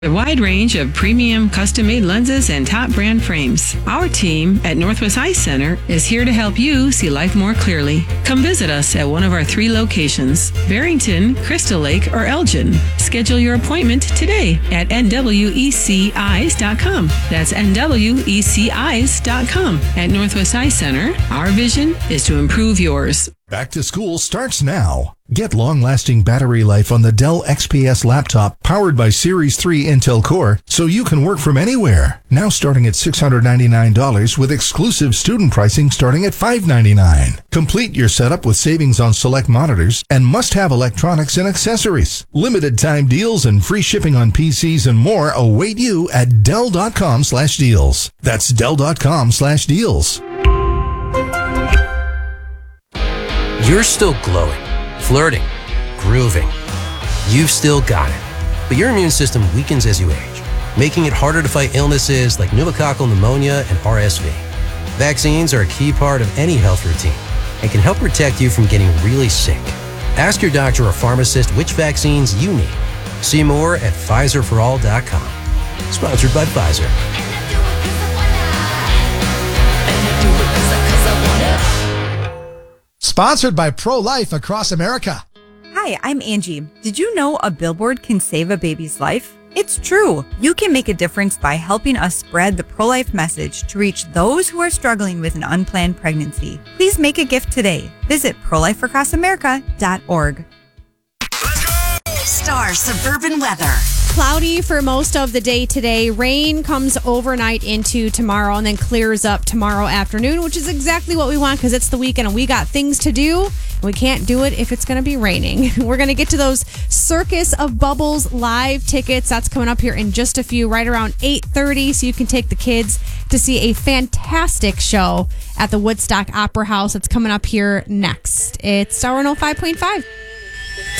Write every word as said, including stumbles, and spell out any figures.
A wide range of premium custom-made lenses and top brand frames. Our team at Northwest Eye Center is here to help you see life more clearly. Come visit us at one of our three locations, Barrington, Crystal Lake, or Elgin. Schedule your appointment today at N W E C eyes dot com. That's N W E C eyes dot com. At Northwest Eye Center, our vision is to improve yours. Back to school starts now. Get long-lasting battery life on the Dell X P S laptop powered by Series three Intel Core so you can work from anywhere. Now starting at six hundred ninety-nine dollars with exclusive student pricing starting at five hundred ninety-nine dollars. Complete your setup with savings on select monitors and must-have electronics and accessories. Limited time deals and free shipping on P Cs and more await you at Dell.com slash deals. That's Dell.com slash deals. You're still glowing, flirting, grooving. You've still got it. But your immune system weakens as you age, making it harder to fight illnesses like pneumococcal pneumonia and R S V. Vaccines are a key part of any health routine and can help protect you from getting really sick. Ask your doctor or pharmacist which vaccines you need. See more at Pfizer for all dot com. Sponsored by Pfizer. Sponsored by Pro-Life Across America. Hi, I'm Angie. Did you know a billboard can save a baby's life? It's true. You can make a difference by helping us spread the pro-life message to reach those who are struggling with an unplanned pregnancy. Please make a gift today. Visit pro life across america dot org. Star Suburban Weather. Cloudy for most of the day today. Rain comes overnight into tomorrow and then clears up tomorrow afternoon, which is exactly what we want because it's the weekend and we got things to do. And we can't do it if it's going to be raining. We're going to get to those Circus of Bubbles live tickets. That's coming up here in just a few, right around eight thirty, so you can take the kids to see a fantastic show at the Woodstock Opera House. It's coming up here next. It's Star one oh five point five.